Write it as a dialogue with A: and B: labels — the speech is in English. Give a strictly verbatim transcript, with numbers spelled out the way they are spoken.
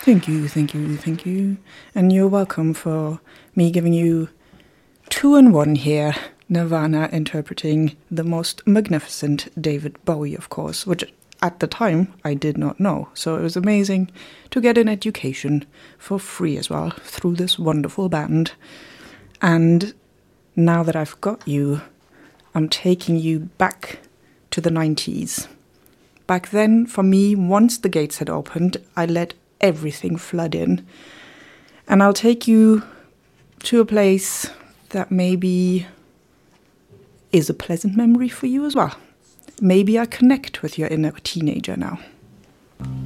A: Thank you, thank you, thank you. And you're welcome for me giving you two in one here. Nirvana interpreting the most magnificent David Bowie, of course, which at the time I did not know. So it was amazing to get an education for free as well through this wonderful band. And now that I've got you, I'm taking you back to the nineties. Back then, for me, once the gates had opened, I let everything flood in. And I'll take you to a place that maybe is a pleasant memory for you as well. Maybe I connect with your inner teenager now.